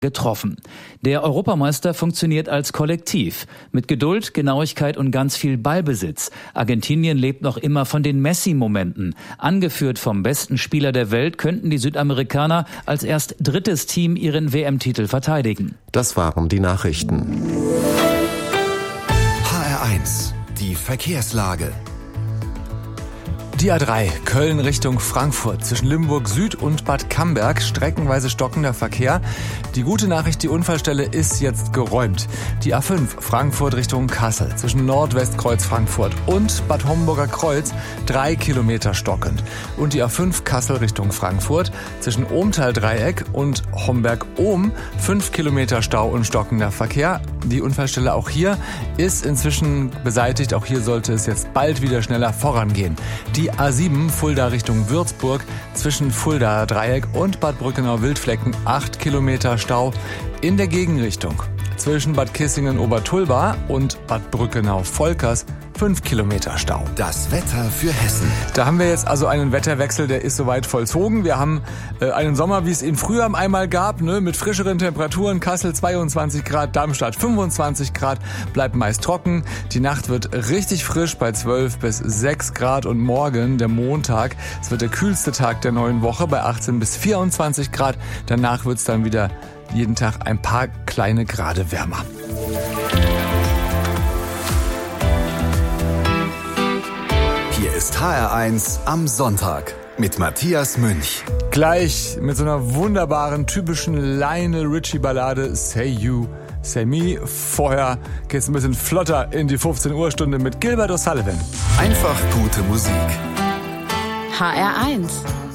getroffen. Der Europameister funktioniert als Kollektiv. Mit Geduld, Genauigkeit und ganz viel Ballbesitz. Argentinien lebt noch immer von den Messi-Momenten. Angeführt vom besten Spieler der Welt könnten die Südamerikaner als erst drittes Team ihren WM-Titel verteidigen. Das waren die Nachrichten. HR1, die Verkehrslage. Die A3 Köln Richtung Frankfurt zwischen Limburg Süd und Bad Camberg, streckenweise stockender Verkehr. Die gute Nachricht, die Unfallstelle ist jetzt geräumt. Die A5 Frankfurt Richtung Kassel zwischen Nordwestkreuz Frankfurt und Bad Homburger Kreuz 3 Kilometer stockend. Und die A5 Kassel Richtung Frankfurt zwischen Ohmtal-Dreieck und Homberg-Ohm 5 Kilometer Stau und stockender Verkehr. Die Unfallstelle auch hier ist inzwischen beseitigt. Auch hier sollte es jetzt bald wieder schneller vorangehen. Die A7 Fulda Richtung Würzburg zwischen Fulda Dreieck und Bad Brückenau-Wildflecken 8 Kilometer Stau in der Gegenrichtung. Zwischen Bad Kissingen-Obertulba und Bad Brückenau-Volkers 5 Kilometer Stau. Das Wetter für Hessen. Da haben wir jetzt also einen Wetterwechsel, der ist soweit vollzogen. Wir haben einen Sommer, wie es ihn früher einmal gab, mit frischeren Temperaturen. Kassel 22 Grad, Darmstadt 25 Grad, bleibt meist trocken. Die Nacht wird richtig frisch bei 12 bis 6 Grad und morgen, der Montag, es wird der kühlste Tag der neuen Woche bei 18 bis 24 Grad. Danach wird es dann wieder jeden Tag ein paar kleine Grade wärmer. Hier ist HR1 am Sonntag mit Matthias Münch. Gleich mit so einer wunderbaren, typischen Lionel Richie-Ballade Say You, Say Me. Vorher geht's ein bisschen flotter in die 15 Uhr Stunde mit Gilbert O'Sullivan. Einfach gute Musik. HR1